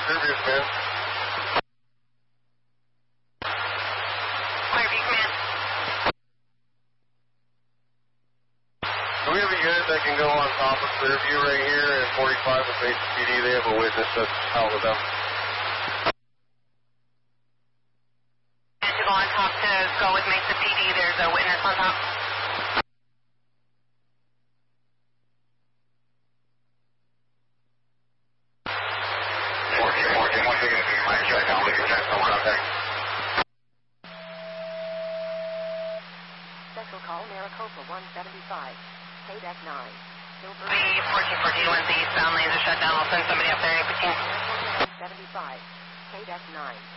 Service, man. Clearview Command. Do we have a unit that can go on top of Clearview right here at 45 with Mesa PD? They have a witness that's out with them. And to go on top to go with Mesa PD, there's a witness on top. Special call Maricopa 175, KDEC 9. Silver. The 1441 eastbound lanes are shut down. I'll send somebody up there, 18. 175, KDEC 9.